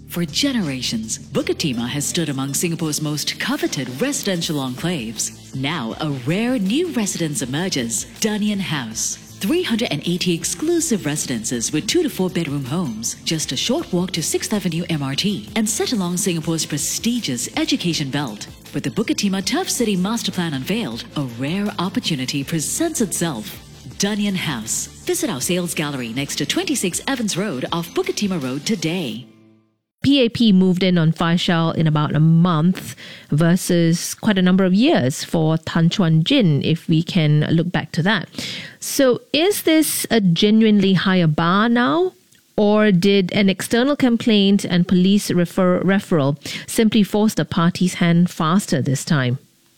For generations, Bukit Timah has stood among Singapore's most coveted residential enclaves. Now, a rare new residence emerges, Dunian House. 380 exclusive residences with 2 to 4 bedroom homes, just a short walk to 6th Avenue MRT, and set along Singapore's prestigious education belt. With the Bukit Timah Turf City Master Plan unveiled, a rare opportunity presents itself. Dunian House. Visit our sales gallery next to 26 Evans Road off Bukit Timah Road today. PAP moved in on Faisal in about a month versus quite a number of years for Tan Chuan Jin, if we can look back to that. So is this a genuinely higher bar now? Or did an external complaint and police referral simply force the party's hand faster this time?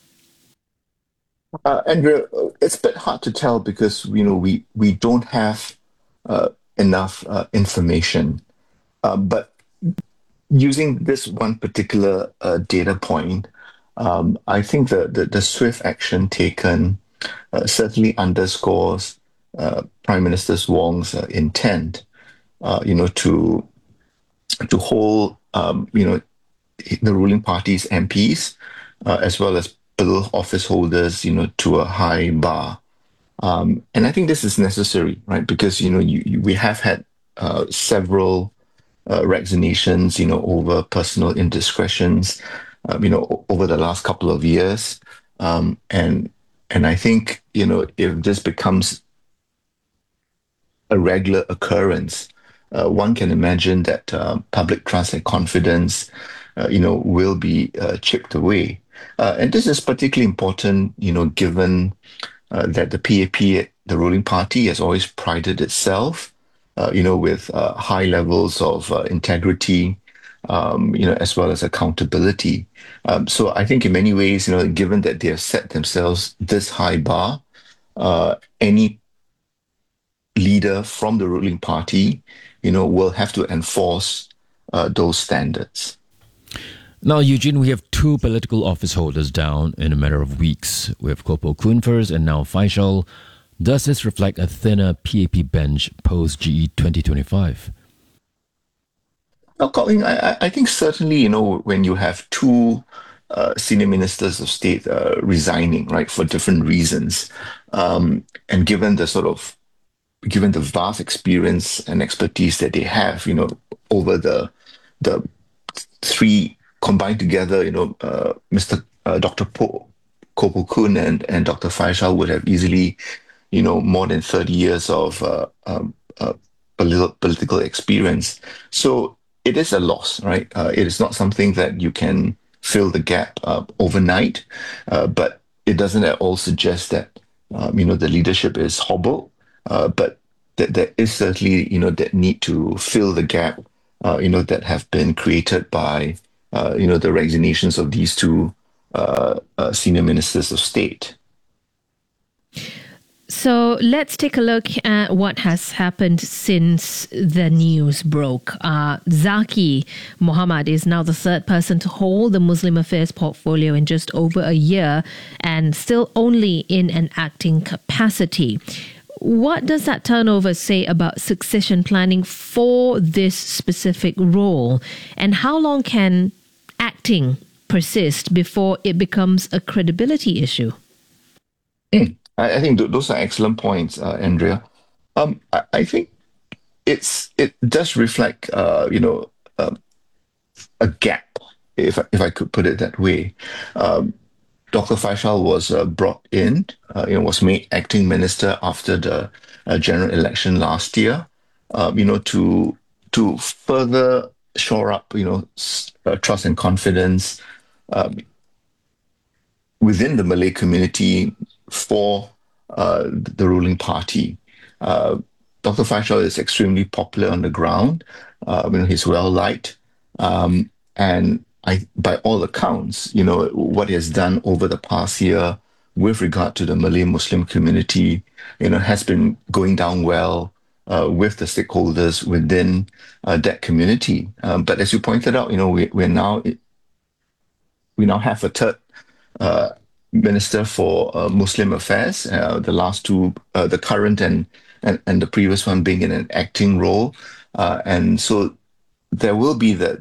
Andrea, it's a bit hard to tell because we don't have enough information. But using this one particular data point, I think the swift action taken certainly underscores Prime Minister Wong's intent, to hold, the ruling party's MPs as well as political office holders, to a high bar. And I think this is necessary, right? Because we have had several resignations, over personal indiscretions, over the last couple of years. And I think, if this becomes a regular occurrence, one can imagine that public trust and confidence, will be chipped away. And this is particularly important, given that the PAP, the ruling party, has always prided itself with high levels of integrity, as well as accountability. So I think in many ways, given that they have set themselves this high bar, any leader from the ruling party, will have to enforce those standards. Now, Eugene, we have 2 political office holders down in a matter of weeks. We have Koh Poh Koon first and now Faisal. Does this reflect a thinner PAP bench post-GE 2025? Well, Colin, I think certainly, when you have 2 senior ministers of state resigning, right, for different reasons, and given the vast experience and expertise that they have, over the 3 combined together, Mr. Dr. Koh Poh Koon and Dr. Faisal would have easily, more than 30 years of political experience. So it is a loss, right? It is not something that you can fill the gap overnight, but it doesn't at all suggest that, the leadership is hobbled, but that there is certainly, that need to fill the gap, that have been created by, the resignations of these 2 senior ministers of state. So let's take a look at what has happened since the news broke. Zaki Mohammed is now the 3rd person to hold the Muslim affairs portfolio in just over a year and still only in an acting capacity. What does that turnover say about succession planning for this specific role? And how long can acting persist before it becomes a credibility issue? I think those are excellent points, Andrea. I think it does reflect, a gap, if I could put it that way. Dr. Faisal was brought in, was made acting minister after the general election last year, to further shore up, trust and confidence within the Malay community for the ruling party. Dr. Faisal is extremely popular on the ground. He's well liked, and by all accounts, what he has done over the past year with regard to the Malay Muslim community, has been going down well with the stakeholders within that community. But as you pointed out, we now have a 3rd Minister for Muslim Affairs, the last 2, the current and the previous one being in an acting role. And so there will be